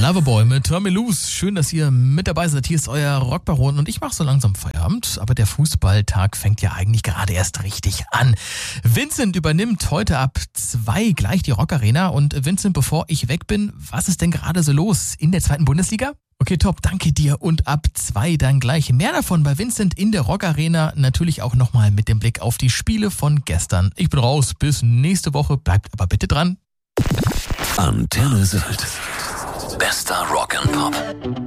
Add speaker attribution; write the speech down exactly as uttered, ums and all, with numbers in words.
Speaker 1: Loverboy mit Turn Me Loose. Schön, dass ihr mit dabei seid. Hier ist euer Rockbaron und ich mache so langsam Feierabend. Aber der Fußballtag fängt ja eigentlich gerade erst richtig an. Vincent übernimmt heute ab zwei gleich die Rockarena. Und Vincent, bevor ich weg bin, was ist denn gerade so los in der zweiten Bundesliga? Okay, top, danke dir. Und ab zwei dann gleich mehr davon bei Vincent in der Rockarena. Natürlich auch nochmal mit dem Blick auf die Spiele von gestern. Ich bin raus, bis nächste Woche. Bleibt aber bitte dran.
Speaker 2: Antenne Sylt. Bester Rock and Pop.